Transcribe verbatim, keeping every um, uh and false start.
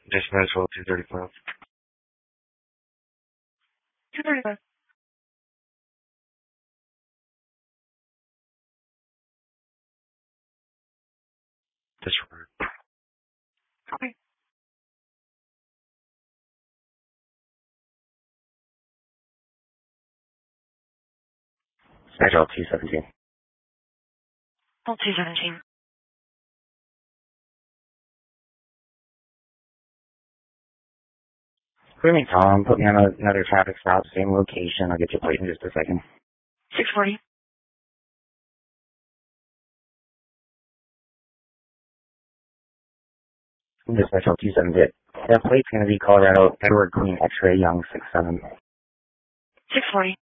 Dispatch hold two thirty-five. two thirty-five. Disregard. Copy. Dispatch hold two seventeen. Hold two seventeen. Bring me Tom, put me on a, another traffic stop, same location. I'll get you plate in just a second. six forty. Dispatch hold two seventy-eight. That plate's going to be Colorado Edward Queen X-Ray Young six seven. six forty.